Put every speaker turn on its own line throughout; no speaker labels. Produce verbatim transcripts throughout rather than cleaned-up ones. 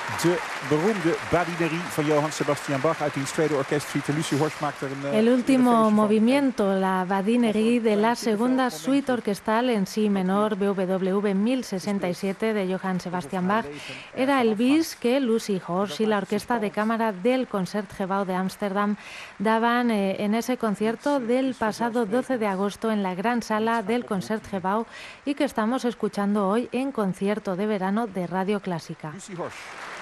De beroemde badinerie van Johann Sebastian Bach uit diens tweede orkestsuite. Lucy Horst maakt er een...
El último movimiento, la badinerie de la segunda suite orquestal en si menor B W V mil sesenta y siete de Johann Sebastian Bach, era el bis que Lucy Horst y la Orquesta de Cámara del Concertgebouw de Ámsterdam daban eh, en ese concierto del pasado doce de agosto en la gran sala del Concertgebouw y que estamos escuchando hoy en Concierto de Verano de Radio Clásica.
Lucy Horst,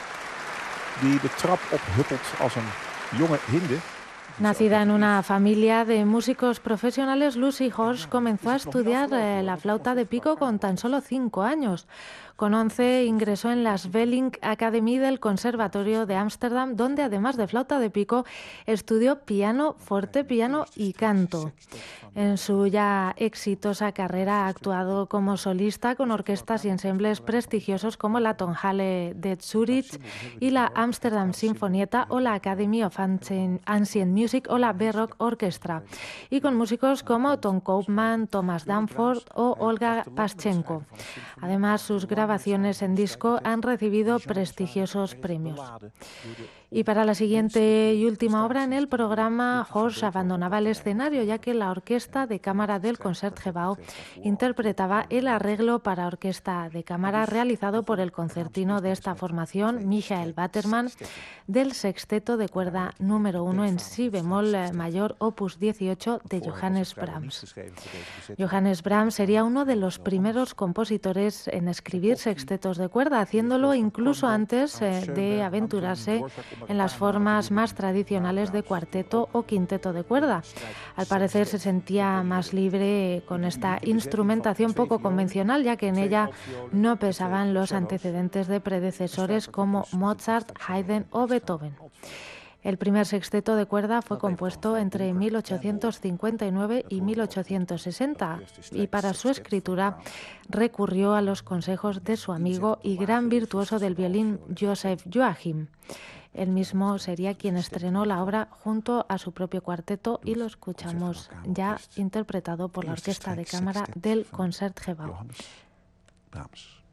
die de trap ophuppelt als een jonge hinde.
Nacida en una familia de músicos profesionales, Lucy Horst comenzó a estudiar eh, la flauta de pico con tan solo cinco años. Con once ingresó en la Svelink Academy del Conservatorio de Ámsterdam, donde además de flauta de pico estudió piano, fortepiano y canto. En su ya exitosa carrera ha actuado como solista con orquestas y ensembles prestigiosos como la Tonhalle de Zurich y la Amsterdam Sinfonietta o la Academy of Ancient Music o la Baroque Orchestra, y con músicos como Tom Koopman, Thomas Danforth o Olga Paschenko. Además, sus grabaciones en disco han recibido prestigiosos premios. Y para la siguiente y última obra en el programa, Horst abandonaba el escenario, ya que la Orquesta de Cámara del Concertgebouw interpretaba el arreglo para orquesta de cámara realizado por el concertino de esta formación, Michael Waterman, del sexteto de cuerda número uno en si bemol mayor, opus dieciocho de Johannes Brahms. Johannes Brahms sería uno de los primeros compositores en escribir sextetos de cuerda, haciéndolo incluso antes eh, de aventurarse en las formas más tradicionales de cuarteto o quinteto de cuerda. Al parecer se sentía más libre con esta instrumentación poco convencional, ya que en ella no pesaban los antecedentes de predecesores como Mozart, Haydn o Beethoven. El primer sexteto de cuerda fue compuesto entre mil ochocientos cincuenta y nueve y mil ochocientos sesenta y para su escritura recurrió a los consejos de su amigo y gran virtuoso del violín Joseph Joachim. Él mismo sería quien estrenó la obra junto a su propio cuarteto y lo escuchamos ya interpretado por la Orquesta de Cámara del Concertgebouw.